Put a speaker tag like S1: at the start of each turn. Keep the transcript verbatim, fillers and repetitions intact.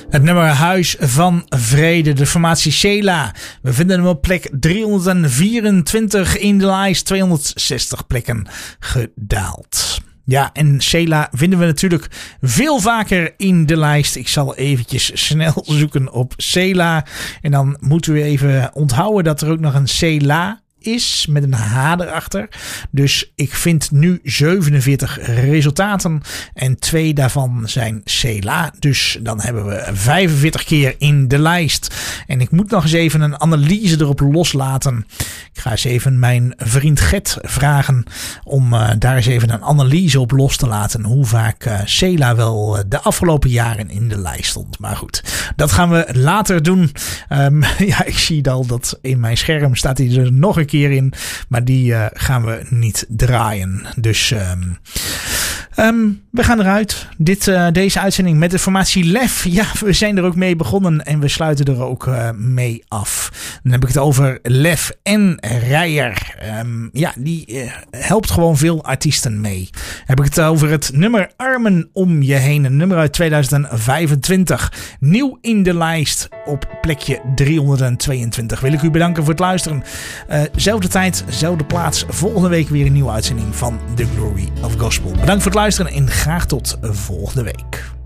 S1: Het nummer Huis van Vrede, de formatie Sheila. We vinden hem op plek driehonderdvierentwintig in de lijst, tweehonderdzestig plekken gedaald. Ja, en Sheila vinden we natuurlijk veel vaker in de lijst. Ik zal eventjes snel zoeken op Sheila. En dan moeten we even onthouden dat er ook nog een Sheila is met een H erachter. Dus ik vind nu zevenenveertig resultaten en twee daarvan zijn Sheila. Dus dan hebben we vijfenveertig keer in de lijst. En ik moet nog eens even een analyse erop loslaten. Ik ga eens even mijn vriend Gert vragen om uh, daar eens even een analyse op los te laten. Hoe vaak uh, Sheila wel uh, de afgelopen jaren in de lijst stond. Maar goed, dat gaan we later doen. Um, ja, ik zie al dat in mijn scherm staat hij er nog een keer in. Maar die uh, gaan we niet draaien. Dus um, um, we gaan eruit. Dit, uh, deze uitzending met de formatie Lef. Ja, we zijn er ook mee begonnen. En we sluiten er ook uh, mee af. Dan heb ik het over Lef en Rijer. Um, ja, die uh, helpt gewoon veel artiesten mee. Heb ik het over het nummer Armen om je heen. Een nummer uit tweeduizend vijfentwintig. Nieuw in de lijst op plekje driehonderdtweeëntwintig. Wil ik u bedanken voor het luisteren. Uh, zelfde tijd, zelfde plaats. Volgende week weer een nieuwe uitzending van The Glory of Gospel. Bedankt voor het luisteren en graag tot volgende week.